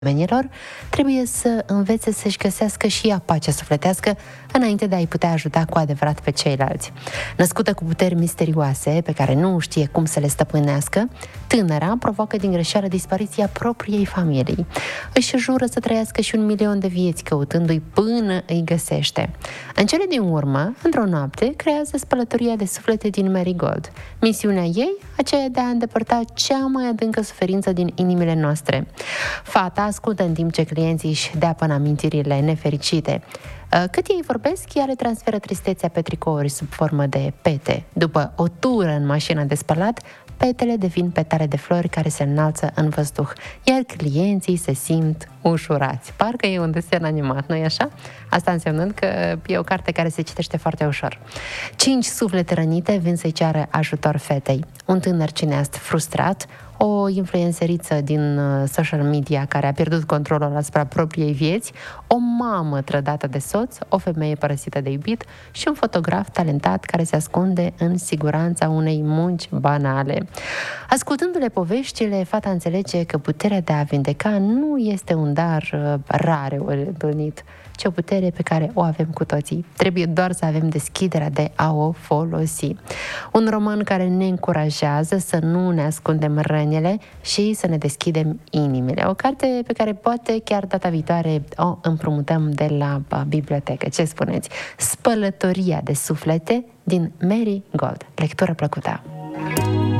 oamenilor trebuie să învețe să-și găsească și ea pacea sufletească înainte de a-i putea ajuta cu adevărat pe ceilalți. Născută cu puteri misterioase pe care nu știe cum să le stăpânească, tânăra provoacă din greșeală dispariția propriei familii. Își jură să trăiască și 1.000.000 de vieți căutându-i până îi găsește. În cele din urmă, într-o noapte, creează spălătoria de suflete din Marigold. Misiunea ei, aceea de a îndepărta cea mai adâncă suferință din inimile noastre. Fata ascultă în timp ce clienții își dea până amintirile nefericite. Cât ei vorbesc, ea le transferă tristețea pe tricouri sub formă de pete. După o tură în mașina de spălat, petele devin petale de flori care se înalță în văzduh, iar clienții se simt ușurați. Parcă e un desen animat, nu-i așa? Asta însemnând că e o carte care se citește foarte ușor. 5 suflete rănite vin să-i ceară ajutor fetei. Un tânăr cineast frustrat, o influenceriță din social media care a pierdut controlul asupra propriei vieți, o mamă trădată de soț, o femeie părăsită de iubit și un fotograf talentat care se ascunde în siguranța unei munci banale. Ascultându-le poveștile, fata înțelege că puterea de a vindeca nu este un dar rare ori întâlnit, ci o putere pe care o avem cu toții. Trebuie doar să avem deschiderea de a o folosi. Un roman care ne încurajează să nu ne ascundem rănile și să ne deschidem inimile. O carte pe care poate chiar data viitoare o împrumutăm de la bibliotecă. Ce spuneți? Spălătoria de suflete din Marigold. Lectură plăcută!